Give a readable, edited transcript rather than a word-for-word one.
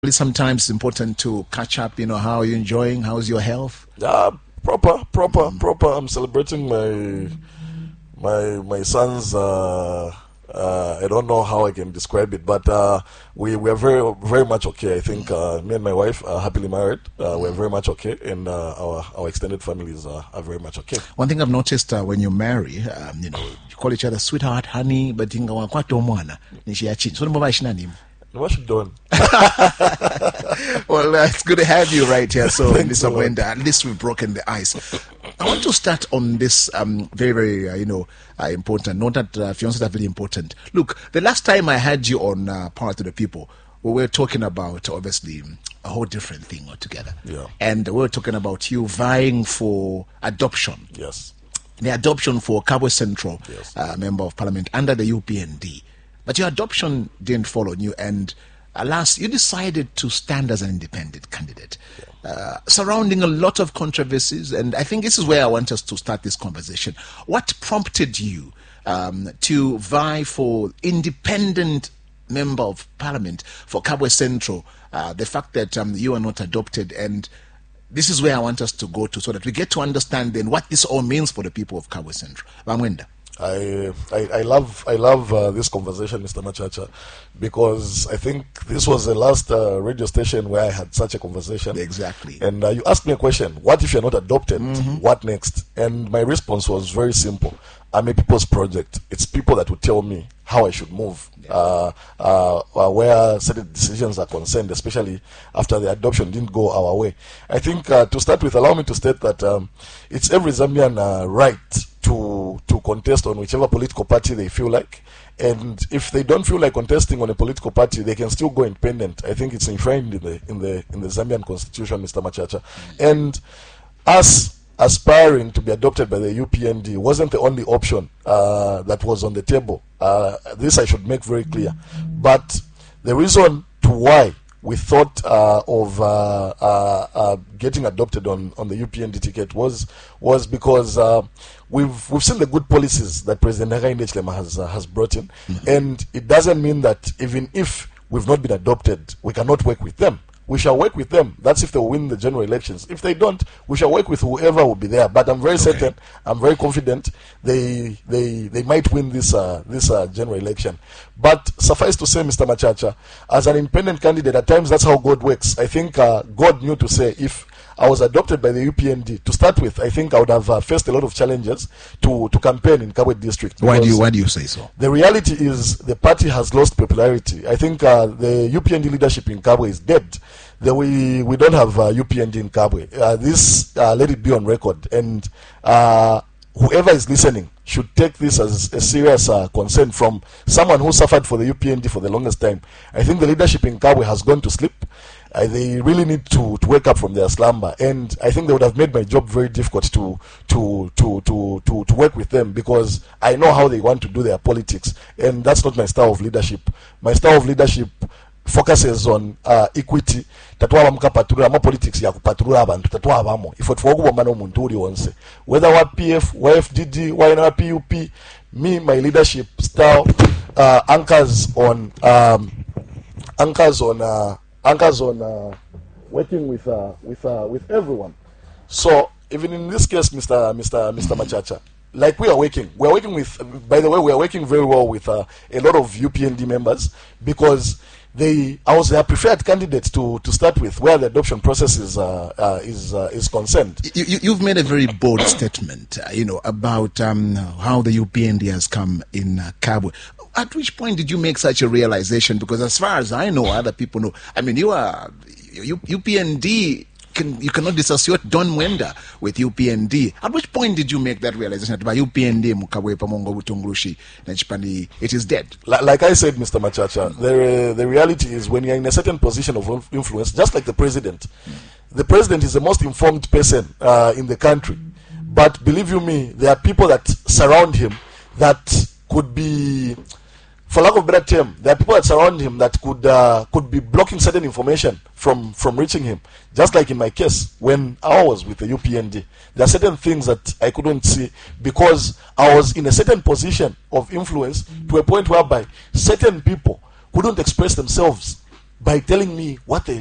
Sometimes it's important to catch up. How are you enjoying? How's your health? Proper. I'm celebrating my son's. I don't know how I can describe it, but we are very much okay. I think me and my wife are happily married. We're very much okay, and our extended families are very much okay. One thing I've noticed when you marry, you call each other sweetheart, honey, but you know, What should done? Well, it's good to have you right here. So, Mr. Mwenda, at least we've broken the ice. I want to start on this very important. Not that fiancés are very important. Look, the last time I had you on Power to the People, we were talking about, obviously, a whole different thing altogether. Yeah. And we were talking about you vying for adoption. Yes. The adoption for Kabwe Central, Yes. Member of Parliament under the UPND. But your adoption didn't fall on you, and alas, you decided to stand as an independent candidate, surrounding a lot of controversies. And I think this is where I want us to start this conversation. What prompted you to vie for independent member of Parliament for Kabwe Central? The fact that you are not adopted, and this is where I want us to go to, so that we get to understand then what this all means for the people of Kabwe Central. Mwenda. I love this conversation, Mr. Machacha, because I think this was the last radio station where I had such a conversation. Exactly. And you asked me a question: what if you're not adopted? What next? And my response was very simple: I'm a people's project. It's people that will tell me how I should move, where certain decisions are concerned, especially after the adoption didn't go our way. I think to start with, allow me to state that it's every Zambian right to contest on whichever political party they feel like, and if they don't feel like contesting on a political party, they can still go independent. I think it's enshrined in the Zambian constitution, Mr. Machacha. And us aspiring to be adopted by the UPND wasn't the only option that was on the table. This I should make very clear. But the reason to why we thought of getting adopted on the UPND ticket was because we've seen the good policies that President Hakainde Hichilema has brought in, and it doesn't mean that even if we've not been adopted, we cannot work with them. We shall work with them. That's if they win the general elections. If they don't, we shall work with whoever will be there. But I'm very certain, I'm very confident they might win this general election. But suffice to say, Mr. Machacha, as an independent candidate, at times that's how God works. I think God knew to say, if I was adopted by the UPND, to start with, I think I would have faced a lot of challenges to campaign in Kabwe district. Why do you say so? The reality is the party has lost popularity. I think the UPND leadership in Kabwe is dead. We don't have UPND in Kabwe. This let it be on record, and whoever is listening should take this as a serious concern from someone who suffered for the UPND for the longest time. I think the leadership in Kabwe has gone to sleep. They really need to wake up from their slumber, and I think they would have made my job very difficult to work with them, because I know how they want to do their politics, and that's not my style of leadership. My style of leadership focuses on equity. Tatwaba mkapaturula ama politics ya kupaturula abantu tatwaba mo ifo twokubombana omuntu uli wonse, whether wa PF wa FDD wa na PUP. Me, my leadership style anchors on working with everyone. So even in this case, Mr. Machacha, like we are working with, by the way, we are working very well with a lot of UPND members, because I was their preferred candidate to start with, where the adoption process is concerned. You've made a very bold statement, about how the UPND has come in Kabwe. At which point did you make such a realization? Because as far as I know, other people know. I mean, UPND. You cannot disassociate Don Mwenda with UPND. At which point did you make that realization that by UPND Mukabwe Pamongo Butungrushi Nachipani it is dead? Like I said, Mr. Machacha, the reality is, when you're in a certain position of influence, just like the president is the most informed person in the country. But believe you me, there are people that surround him that could be, for lack of a better term, there are people that surround him that could be blocking certain information from reaching him. Just like in my case, when I was with the UPND, there are certain things that I couldn't see, because I was in a certain position of influence to a point whereby certain people couldn't express themselves by telling me what they